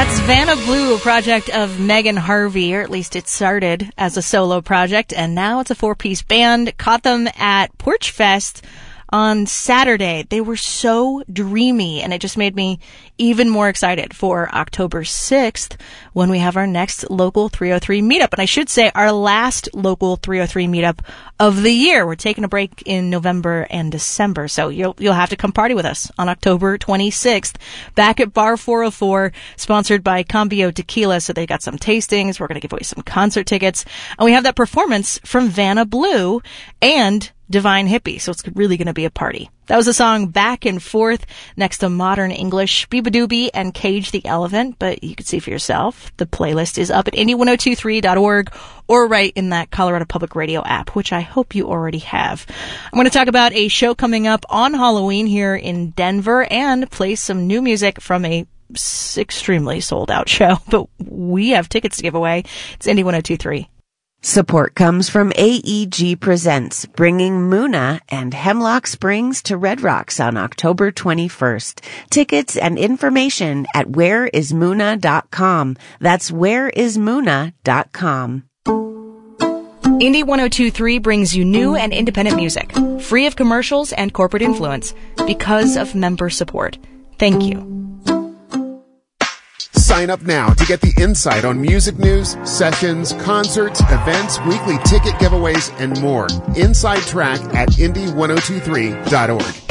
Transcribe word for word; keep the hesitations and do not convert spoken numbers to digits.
That's Vanna Blue, a project of Megan Harvey, or at least it started as a solo project, and now it's a four-piece band. Caught them at Porch Fest on Saturday. They were so dreamy, and it just made me even more excited for October sixth when we have our next Local three oh three meetup. And I should say our last Local three oh three meetup of the year. We're taking a break in November and December, so you'll you'll have to come party with us on October twenty-sixth back at Bar four oh four, sponsored by Cambio Tequila. So they got some tastings. We're going to give away some concert tickets, and we have that performance from Vanna Blue and Divine Hippie, so it's really going to be a party. That was the song Back and Forth next to Modern English, Beabadoobie, and Cage the Elephant, but you can see for yourself. The playlist is up at indie ten twenty-three dot org or right in that Colorado Public Radio app, which I hope you already have. I'm going to talk about a show coming up on Halloween here in Denver and play some new music from a extremely sold out show, but we have tickets to give away. It's indie ten twenty-three. Support comes from A E G Presents, bringing Muna and Hemlock Springs to Red Rocks on October twenty-first. Tickets and information at where is muna dot com. That's where is muna dot com. Indie ten twenty-three brings you new and independent music, free of commercials and corporate influence, because of member support. Thank you. Sign up now to get the insight on music news, sessions, concerts, events, weekly ticket giveaways, and more. Inside Track at indie ten twenty-three dot org.